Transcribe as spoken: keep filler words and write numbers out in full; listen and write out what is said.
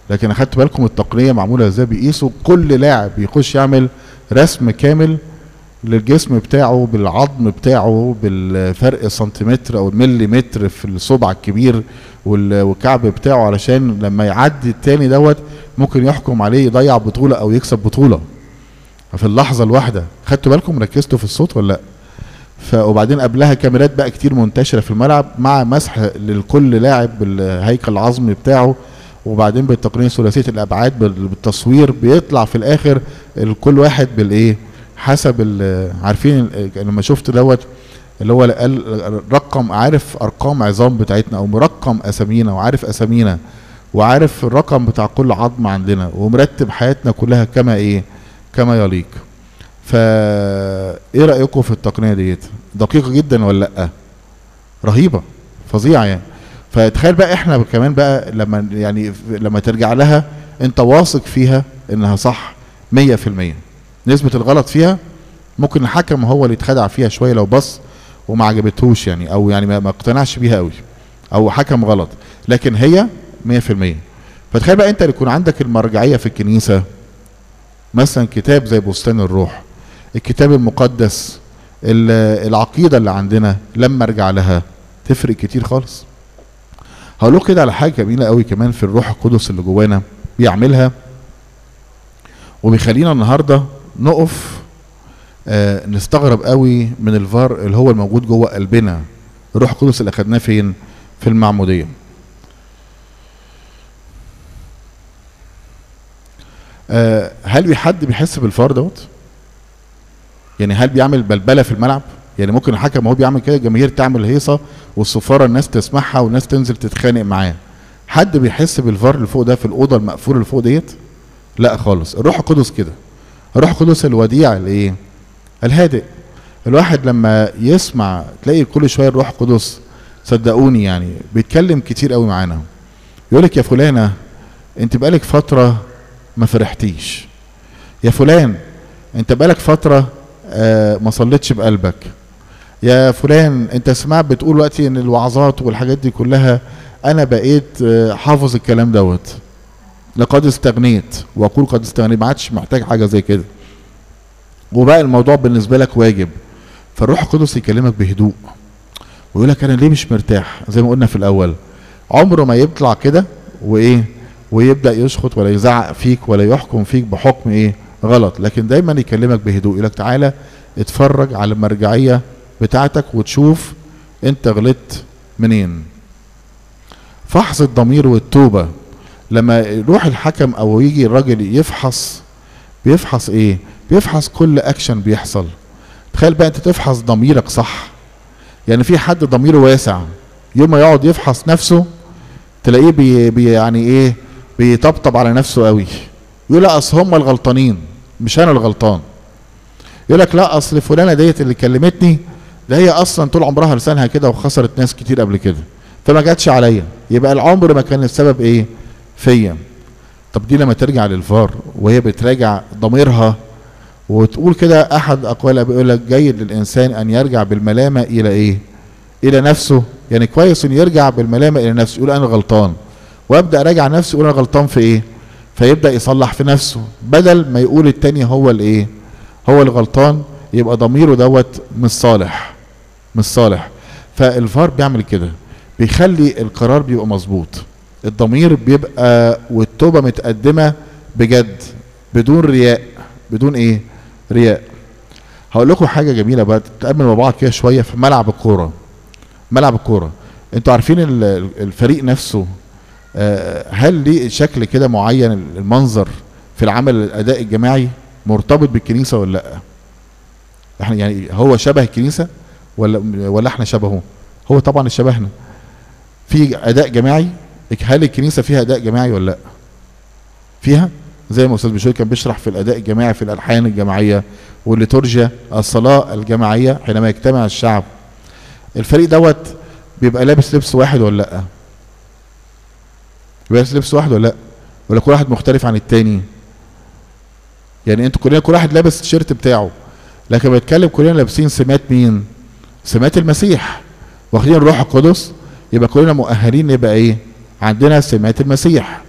لكن اخدت بالكم التقنيه معموله ازاي؟ بيقيسوا كل لاعب يخش يعمل رسم كامل للجسم بتاعه، بالعظم بتاعه، بالفرق سنتيمتر او المليمتر في الصبع الكبير والكعب بتاعه، علشان لما يعدي التاني دوت ممكن يحكم عليه يضيع بطوله او يكسب بطوله في اللحظه الواحده. خدتوا بالكم ركزتوا في الصوت ولا لا؟ ف وبعدين قبلها كاميرات بقى كتير منتشره في الملعب مع مسح لكل لاعب بالهيكل العظمي بتاعه، وبعدين بالتقنيه ثلاثيه الابعاد بالتصوير بيطلع في الاخر كل واحد بالايه حسب. عارفين لما شفت دوت اللي هو قال رقم، عارف ارقام عظام بتاعتنا او مرقم اسامينا وعارف اسامينا وعارف الرقم بتاع كل عظم عندنا ومرتب حياتنا كلها كما ايه كما يليق. فا ايه رايكم في التقنيه ديت؟ دقيقه جدا ولا لا؟ رهيبه فظيعه يعني. فتخيل بقى احنا كمان بقى لما يعني لما ترجع لها انت واثق فيها انها صح مية في المية، نسبه الغلط فيها ممكن الحكم هو اللي يتخدع فيها شويه لو بص وما عجبتهوش يعني، او يعني ما اقتنعش بيها قوي او حكم غلط، لكن هي مية في المية. فتخيل بقى انت اللي يكون عندك المرجعيه في الكنيسه، مثلا كتاب زي بستان الروح، الكتاب المقدس، العقيده اللي عندنا، لما ارجع لها تفرق كتير خالص. هقول لكم كده على حاجه جميله قوي كمان في الروح القدس اللي جوانا بيعملها وبيخلينا النهارده نقف آه نستغرب قوي من الفار اللي هو الموجود جوه قلبنا. الروح القدس اللي اخدناه فين؟ في المعموديه. آه هل حد بيحس بالفار دوت؟ يعني هل بيعمل بلبله في الملعب؟ يعني ممكن الحكم وهو بيعمل كده الجماهير تعمل هيصه والصفاره الناس تسمعها والناس تنزل تتخانق معاه. حد بيحس بالفار اللي فوق ده في الاوضه المقفوله اللي فوق ديت؟ لا خالص. الروح القدس كده، الروح القدس الوديع الايه؟ الهادئ. الواحد لما يسمع تلاقي كل شويه الروح القدس صدقوني يعني بيتكلم كتير قوي معانا، يقول لك يا فلانه انت بقالك فتره ما فرحتيش، يا فلان انت بقالك فتره آه ما صليتش بقلبك، يا فلان انت سمعت بتقول وقتي ان الوعظات والحاجات دي كلها انا بقيت آه حافظ الكلام دوت، لقد استغنيت واقول قد استغنيت، ما عادش محتاج حاجه زي كده وبقى الموضوع بالنسبه لك واجب. فالروح القدس يكلمك بهدوء ويقول لك انا ليه مش مرتاح، زي ما قلنا في الاول عمره ما يطلع كده وايه ويبدا يشخط ولا يزعق فيك ولا يحكم فيك بحكم ايه غلط، لكن دايما يكلمك بهدوء، يقول لك تعالى اتفرج على المرجعيه بتاعتك وتشوف انت غلطت منين. فحص الضمير والتوبه، لما يروح الحكم او يجي الراجل يفحص، بيفحص ايه؟ بيفحص كل اكشن بيحصل. تخيل بقى انت تفحص ضميرك صح. يعني في حد ضميره واسع يوم ما يقعد يفحص نفسه تلاقيه بي, بي يعني ايه بيطبطب على نفسه قوي، يقول لا اصل هم الغلطانين مش انا الغلطان، يقول لك لا اصل فلانه ديت اللي كلمتني ده هي اصلا طول عمرها لسانها كده وخسرت ناس كتير قبل كده فما جاتش عليا، يبقى العمر ما كان السبب ايه فيا. طب دي لما ترجع للفار وهي بتراجع ضميرها وتقول كده، احد اقوالها بيقول لك جيد للانسان ان يرجع بالملامه الى ايه؟ الى نفسه. يعني كويس ان يرجع بالملامه الى نفسه، يقول انا غلطان وابدا اراجع نفسي يقول انا غلطان في ايه؟ فيبدا يصلح في نفسه بدل ما يقول التاني هو الايه؟ هو الغلطان، يبقى ضميره دوت مش صالح مش صالح. فالفار بيعمل كده، بيخلي القرار بيبقى مظبوط، الضمير بيبقى والتوبه متقدمه بجد بدون رياء، بدون ايه؟ رياء. هقول لكم حاجه جميله بقى تتامل مع بعض كده شويه في ملعب الكوره. ملعب الكوره انتوا عارفين الفريق نفسه هل ليه شكل كده معين؟ المنظر في العمل الاداء الجماعي مرتبط بالكنيسه ولا لا؟ احنا يعني هو شبه الكنيسه ولا ولا احنا شبهه؟ هو طبعا شبهنا. في اداء جماعي، هل الكنيسه فيها اداء جماعي ولا لا؟ فيها، زي ما استاذ بشوي كان بيشرح في الاداء الجماعي في الالحان الجماعيه والليتورجيا الصلاه الجماعيه حينما يجتمع الشعب. الفريق دوت بيبقى لابس لبس واحد ولا لا؟ بيبقى لابس لبس واحد ولا لا؟ ولا كل واحد مختلف عن التاني؟ يعني انتوا كلنا كل واحد لابس التيشيرت بتاعه، لكن بنتكلم كلنا لابسين سمات مين؟ سمات المسيح، واخدين الروح القدس، يبقى كلنا مؤهلين نبقى ايه؟ عندنا سمات المسيح.